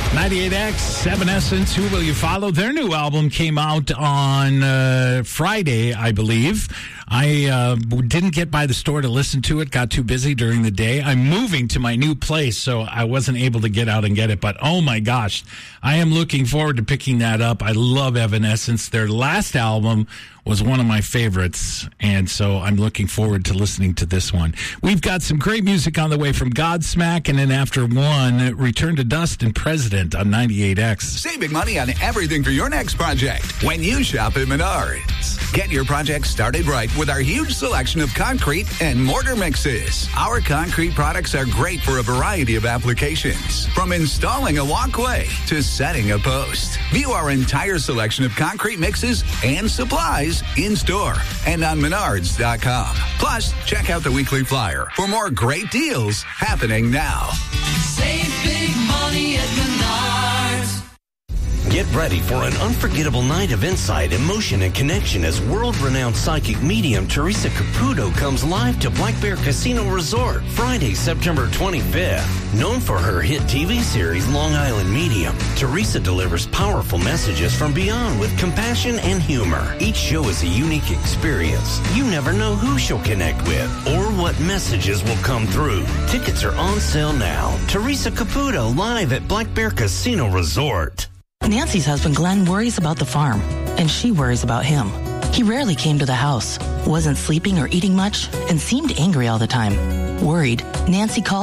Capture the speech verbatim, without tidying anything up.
ninety-eight X, Evanescence, Who Will You Follow? Their new album came out on uh, Friday, I believe. I uh, didn't get by the store to listen to it, got too busy during the day. I'm moving to my new place, so I wasn't able to get out and get it. But, oh, my gosh, I am looking forward to picking that up. I love Evanescence. Their last album was one of my favorites, and so I'm looking forward to listening to this one. We've got some great music on the way from Godsmack, and then after one, Return to Dust and President on ninety-eight X. Saving money on everything for your next project when you shop at Menards. Get your project started right with our huge selection of concrete and mortar mixes. Our concrete products are great for a variety of applications, from installing a walkway to setting a post. View our entire selection of concrete mixes and supplies in-store and on menards dot com. Plus, check out the weekly flyer for more great deals happening now. Save big money at Menards. Get ready for an unforgettable night of insight, emotion, and connection as world-renowned psychic medium Teresa Caputo comes live to Black Bear Casino Resort Friday, September twenty-fifth. Known for her hit T V series Long Island Medium, Teresa delivers powerful messages from beyond with compassion and humor. Each show is a unique experience. You never know who she'll connect with or what messages will come through. Tickets are on sale now. Teresa Caputo live at Black Bear Casino Resort. Nancy's husband Glenn worries about the farm, and she worries about him. He rarely came to the house, wasn't sleeping or eating much, and seemed angry all the time. Worried, Nancy called